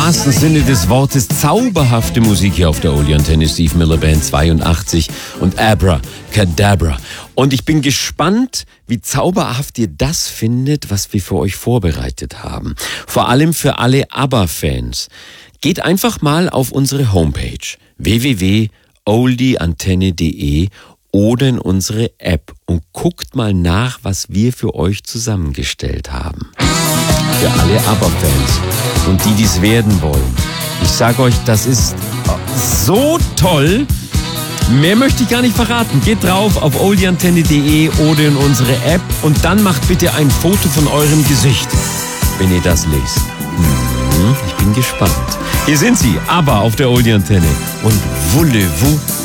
wahrsten Sinne des Wortes zauberhafte Musik hier auf der Oldie Antenne. Steve Miller Band 82 und Abra Cadabra. Und ich bin gespannt, wie zauberhaft ihr das findet, was wir für euch vorbereitet haben. Vor allem für alle ABBA-Fans. Geht einfach mal auf unsere Homepage www.oldieantenne.de oder in unsere App und guckt mal nach, was wir für euch zusammengestellt haben. Für alle ABBA-Fans und die es werden wollen. Ich sage euch, das ist so toll. Mehr möchte ich gar nicht verraten. Geht drauf auf oldieantenne.de oder in unsere App und dann macht bitte ein Foto von eurem Gesicht, wenn ihr das lest. Ich bin gespannt. Hier sind sie, ABBA auf der Oldie Antenne und voulez-vous